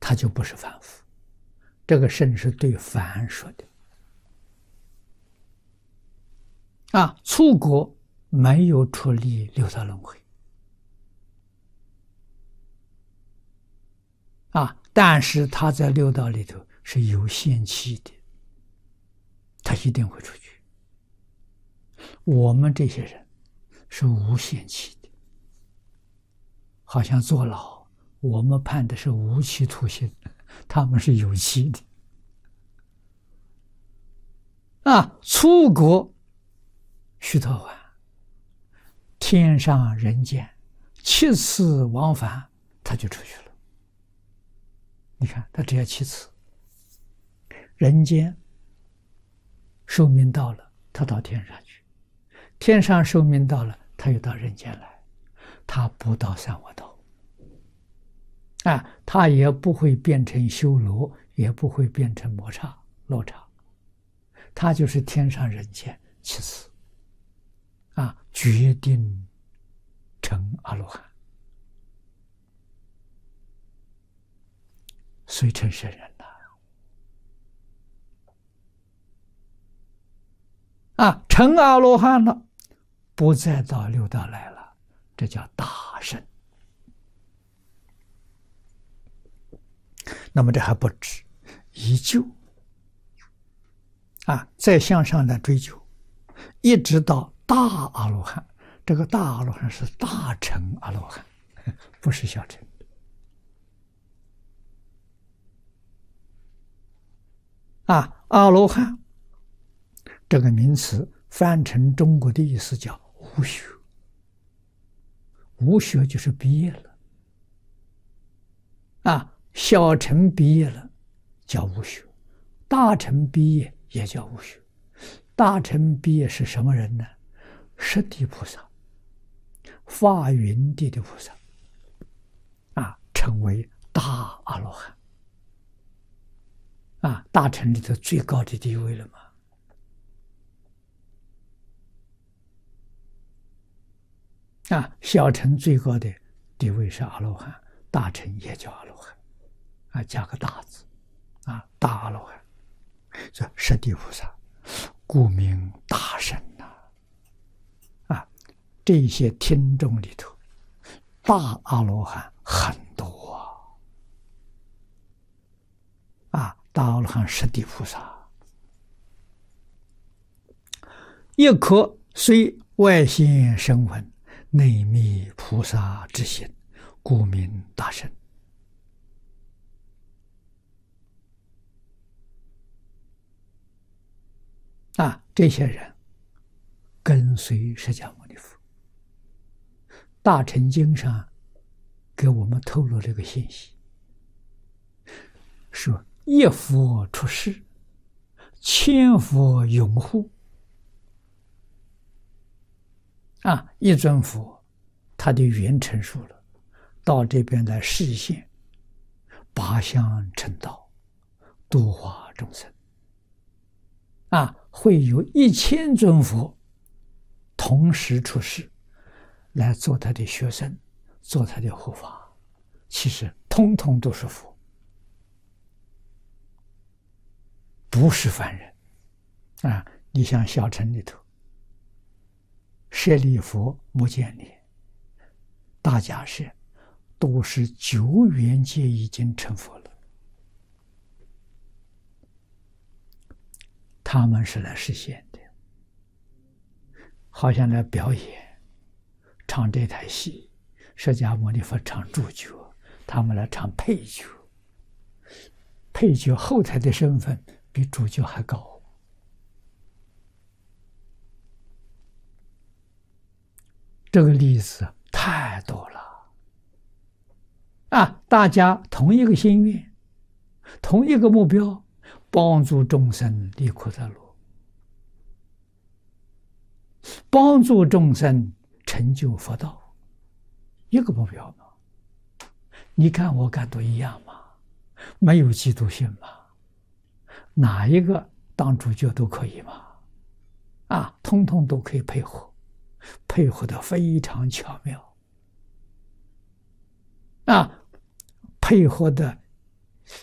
他就不是凡夫。这个圣是对凡说的。出国没有出离六道轮回。但是他在六道里头是有限期的，他一定会出去。我们这些人是无限期的，好像坐牢，我们判的是无期徒刑，他们是有期的。出国须陀洹，天上人间7次往返，他就出去了。你看，他只要7次，人间寿命到了，他到天上去；天上寿命到了，他又到人间来。他不到三恶道，他也不会变成修罗，也不会变成罗刹，他就是天上人间7次，决定成阿罗汉。遂成圣人了。成阿罗汉了，不再到六道来了，这叫大圣。那么这还不止，依旧再向上来追究，一直到大阿罗汉。这个大阿罗汉是大乘阿罗汉，不是小乘。阿罗汉这个名词翻成中国的意思叫无学，无学就是毕业了。小乘毕业了叫无学，大乘毕业也叫无学。大乘毕业是什么人呢？十地菩萨、发云地的菩萨，成为大阿罗汉。大乘里头最高的地位了嘛。小乘最高的地位是阿罗汉，大乘也叫阿罗汉，加个大字，大阿罗汉，这十地菩萨，故名大圣呐。这些听众里头，大阿罗汉很多大阿罗汉十地菩萨，一颗虽外现声闻，内密菩萨之心，故名大圣。这些人跟随释迦牟尼佛，大乘经上给我们透露这个信息，说一佛出世，千佛拥护。一尊佛他的缘成熟了，到这边来示现八相成道，度化众生。会有1000尊佛同时出世，来做他的学生，做他的护法。其实通通都是佛，不是凡人。你像小乘里头，舍利佛、目犍连、大迦叶，都是9缘界已经成佛了。他们是来实现的，好像来表演，唱这台戏。释迦牟尼佛唱主角，他们来唱配角。配角后台的身份比主角还高。这个例子太多了。大家同一个心愿，同一个目标，帮助众生离苦得乐，帮助众生成就佛道，一个目标嘛。你看我看都一样嘛，没有嫉妒心嘛，哪一个当主角都可以嘛。通通都可以配合，配合得非常巧妙。配合的